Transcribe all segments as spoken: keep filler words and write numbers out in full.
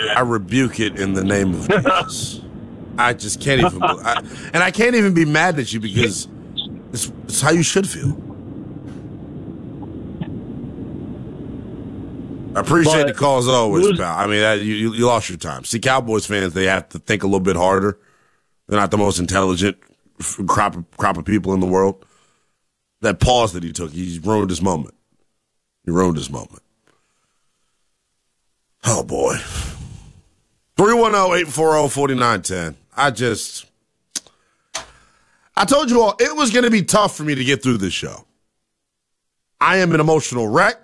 I rebuke it in the name of Jesus. I just can't even, I, and I can't even be mad at you because it's, it's how you should feel. I appreciate but, the calls always, pal. I mean, that, you, you lost your time. See, Cowboys fans, they have to think a little bit harder. They're not the most intelligent crop of, crop of people in the world. That pause that he took, he's ruined his moment. He ruined his moment. Oh, boy. three one zero, eight four zero, four nine one zero. I just, I told you all, it was going to be tough for me to get through this show. I am an emotional wreck.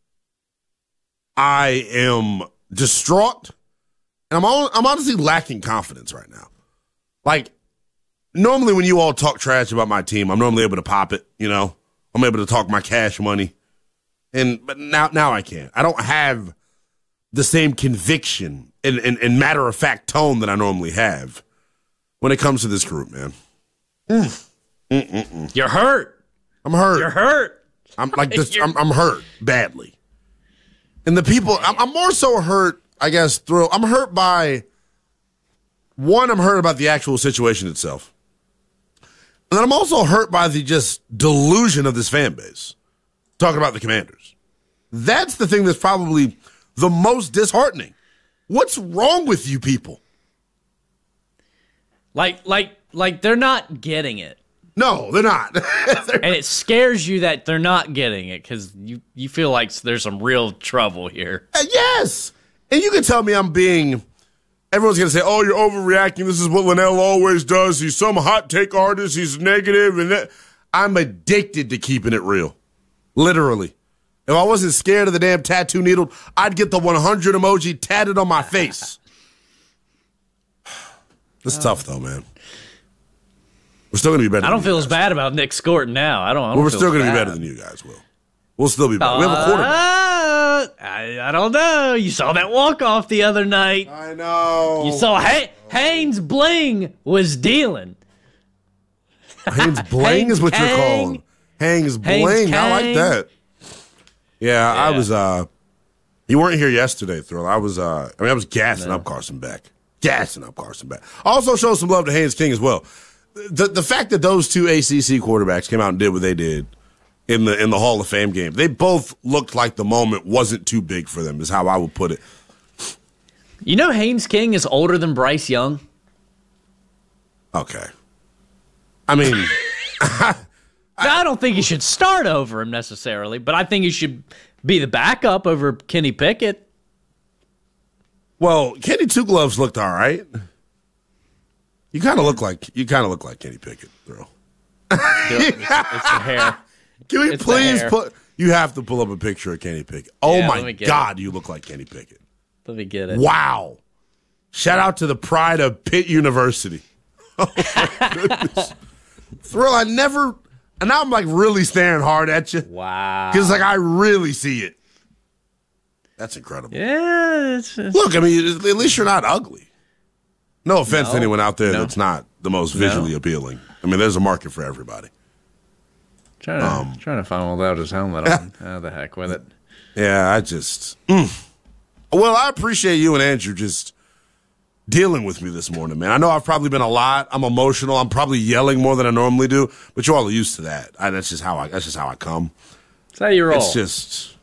I am distraught. And I'm, all, I'm honestly lacking confidence right now. Like, normally when you all talk trash about my team, I'm normally able to pop it, you know. I'm able to talk my cash money. And but now now I can't. I don't have the same conviction and, and, and matter-of-fact tone that I normally have when it comes to this group, man. Mm. Mm-mm-mm. You're hurt. I'm hurt. You're hurt. I'm like this. I'm, I'm hurt badly. And the people, I'm, I'm more so hurt, I guess, through, I'm hurt by, one, I'm hurt about the actual situation itself. And then I'm also hurt by the just delusion of this fan base. Talking about the Commanders. That's the thing that's probably the most disheartening. What's wrong with you people? Like, like, like they're not getting it. No, they're not. they're and it scares you that they're not getting it because you, you feel like there's some real trouble here. Uh, yes. And you can tell me I'm being, everyone's going to say, oh, you're overreacting. This is what Linnell always does. He's some hot take artist. He's negative. And that. I'm addicted to keeping it real. Literally. If I wasn't scared of the damn tattoo needle, I'd get the one hundred emoji tatted on my face. It's oh. tough, though, man. We're still going to be better. I don't than feel you as guys. bad about Nick Scorton now. I don't. I don't well, we're feel still going to bad. be better than you guys will. We'll still be better. Uh, we have a quarterback. Uh, I, I don't know. You saw that walk off the other night. I know. You saw ha- Haynes Bling was dealing. Haynes Bling is what Kang. you're calling. Haynes Bling. Haynes I like Kang. that. Yeah, Yeah. I was. Uh, you weren't here yesterday, Thrill. I was. Uh, I mean, I was gassing No. up Carson Beck. Gassing up Carson Beck. Also, show some love to Haynes King as well. The the fact that those two A C C quarterbacks came out and did what they did in the in the Hall of Fame game, they both looked like the moment wasn't too big for them. Is how I would put it. You know, Haynes King is older than Bryce Young. Okay. I mean, I, I don't think you should start over him necessarily, but I think you should be the backup over Kenny Pickett. Well, Kenny Two Gloves looked all right. You kind of look like you kind of look like Kenny Pickett, Thrill. It's, it's the hair. Can we It's the please hair. put? You have to pull up a picture of Kenny Pickett. Oh Yeah, let my me get God, you look like Kenny Pickett. Let me get it. Wow! Shout out to the pride of Pitt University. Oh my goodness, Thrill! I never, and now I'm like really staring hard at you. Wow. Because like I really see it. That's incredible. Yeah. It's, it's, Look, I mean, at least you're not ugly. No offense No. to anyone out there No. that's not the most visually No. appealing. I mean, there's a market for everybody. trying to um, trying to find without his helmet on. How the heck with it? Yeah, I just. Mm. Well, I appreciate you and Andrew just dealing with me this morning, man. I know I've probably been a lot. I'm emotional. I'm probably yelling more than I normally do, but you all are used to that. I, that's just how I. That's just how I come. That's how you roll. It's just.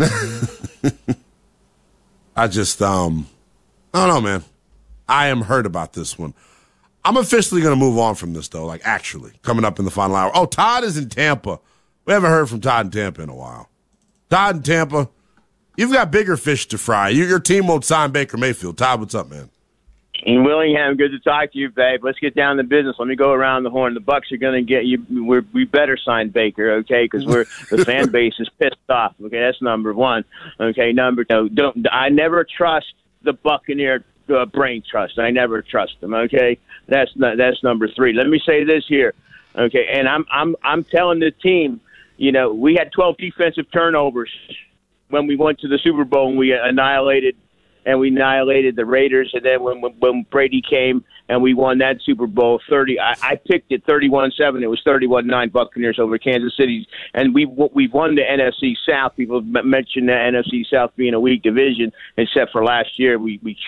I just. Um. I don't know, man. I am hurt about this one. I'm officially going to move on from this, though, like actually, coming up in the final hour. Oh, Todd is in Tampa. We haven't heard from Todd in Tampa in a while. Todd in Tampa, you've got bigger fish to fry. You, your team won't sign Baker Mayfield. Todd, what's up, man? In Willingham, good to talk to you, babe. Let's get down to business. Let me go around the horn. The Bucks are going to get you. We're, we better sign Baker, okay? Because we're the fan base is pissed off. Okay, that's number one. Okay, number two. Don't I never trust the Buccaneer uh, brain trust. I never trust them. Okay, that's not, that's number three. Let me say this here. Okay, and I'm I'm I'm telling the team. You know, we had twelve defensive turnovers when we went to the Super Bowl and we annihilated. And we annihilated the Raiders. And then when, when when Brady came and we won that Super Bowl, thirty, I, I picked it thirty-one seven. It was thirty-one nine Buccaneers over Kansas City. And we we've won the N F C South. People mentioned the N F C South being a weak division, except for last year. We we